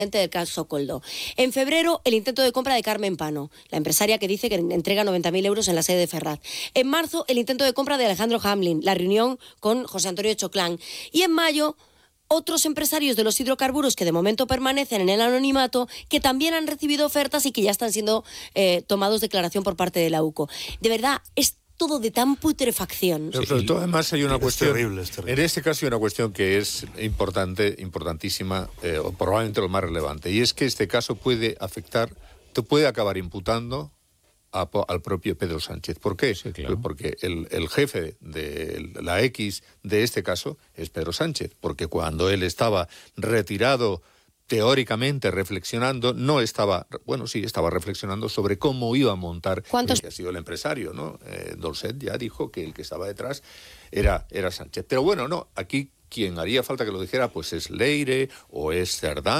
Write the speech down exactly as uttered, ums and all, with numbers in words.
del caso Coldo. En febrero, el intento de compra de Carmen Pano, la empresaria que dice que entrega noventa mil euros en la sede de Ferraz. En marzo, el intento de compra de Alejandro Hamlin, la reunión con José Antonio Choclán. Y en mayo, otros empresarios de los hidrocarburos que de momento permanecen en el anonimato, que también han recibido ofertas y que ya están siendo eh, tomados declaración por parte de la U C O. De verdad, es todo de tan putrefacción. Pero sobre todo, además, hay una es cuestión. Terrible, es terrible. En este caso hay una cuestión que es importante, importantísima, eh, o probablemente lo más relevante, y es que este caso puede afectar, te puede acabar imputando a, al propio Pedro Sánchez. ¿Por qué? Sí, claro. Porque el, el jefe de la X de este caso es Pedro Sánchez, porque cuando él estaba retirado, teóricamente reflexionando, no estaba, bueno, sí, estaba reflexionando sobre cómo iba a montar, ¿Cuántos? que ha sido el empresario, ¿no? Eh, Dolcet ya dijo que el que estaba detrás era, era Sánchez. Pero bueno, no, aquí quien haría falta que lo dijera, pues es Leire o es Cerdán.